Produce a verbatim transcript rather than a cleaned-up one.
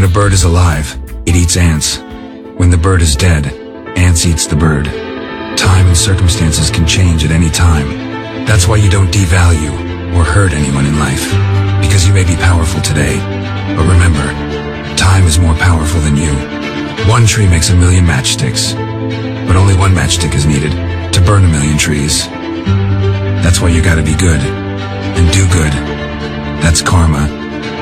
a bird is alive, it eats ants. When the bird is dead, ants eats the bird. Time and circumstances can change at any time. That's why you don't devalue or hurt anyone in life, because you may be powerful today. But remember, time is more powerful than you. One tree makes a million matchsticks, but only one matchstick is needed to burn a million trees. That's why you gotta be good and do good. That's karma.